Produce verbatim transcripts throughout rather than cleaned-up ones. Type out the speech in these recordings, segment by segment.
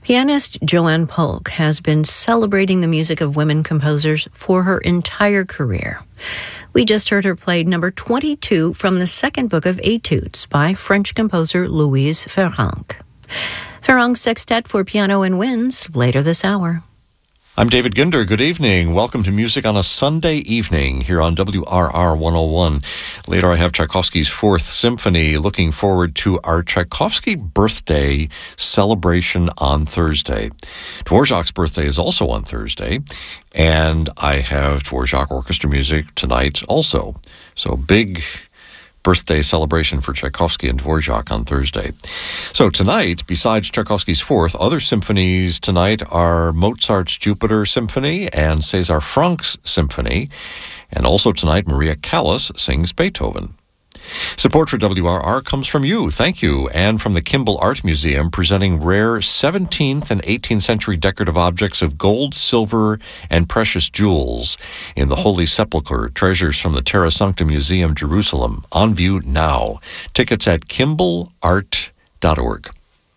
Pianist Joanne Polk has been celebrating the music of women composers for her entire career. We just heard her play number twenty-two from the second book of Etudes by French composer Louise Farrenc. Farrenc's Sextet for Piano and Winds later this hour. I'm David Ginder. Good evening. Welcome to Music on a Sunday evening here on W R R one oh one. Later I have Tchaikovsky's Fourth Symphony. Looking forward to our Tchaikovsky birthday celebration on Thursday. Dvorak's birthday is also on Thursday, and I have Dvorak orchestra music tonight also. So big birthday celebration for Tchaikovsky and Dvorak on Thursday. So tonight, besides Tchaikovsky's Fourth, other symphonies tonight are Mozart's Jupiter Symphony and Cesar Frank's Symphony. And also tonight, Maria Callas sings Beethoven. Support for W R R comes from you, thank you, and from the Kimball Art Museum, presenting rare seventeenth and eighteenth century decorative objects of gold, silver, and precious jewels in the Holy Sepulchre, treasures from the Terra Sancta Museum, Jerusalem, on view now. Tickets at kimball art dot org.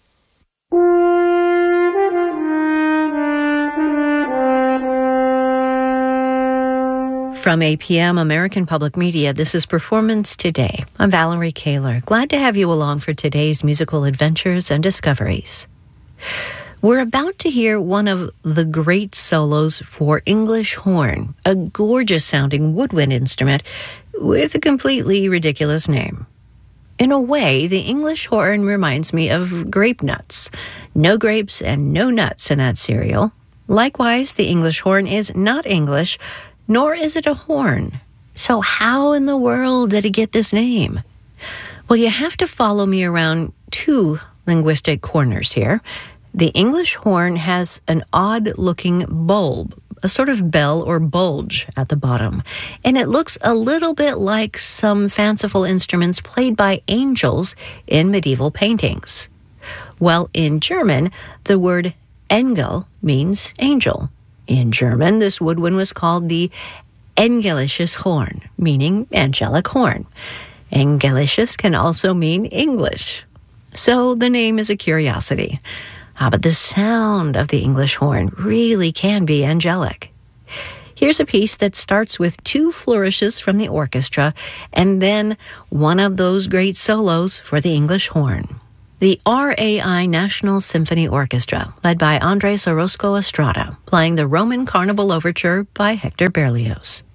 From A P M American Public Media, this is Performance Today. I'm Valerie Kaler. Glad to have you along for today's musical adventures and discoveries. We're about to hear one of the great solos for English horn, a gorgeous-sounding woodwind instrument with a completely ridiculous name. In a way, the English horn reminds me of grape nuts. No grapes and no nuts in that cereal. Likewise, the English horn is not English, nor is it a horn. So how in the world did it get this name? Well, you have to follow me around two linguistic corners here. The English horn has an odd-looking bulb, a sort of bell or bulge at the bottom, and it looks a little bit like some fanciful instruments played by angels in medieval paintings. Well, in German, the word Engel means angel. In German, this woodwind was called the Engelisches Horn, meaning angelic horn. Engelisches can also mean English. So the name is a curiosity. Ah, but the sound of the English horn really can be angelic. Here's a piece that starts with two flourishes from the orchestra and then one of those great solos for the English horn. The R A I National Symphony Orchestra, led by Andres Orozco Estrada, playing the Roman Carnival Overture by Hector Berlioz.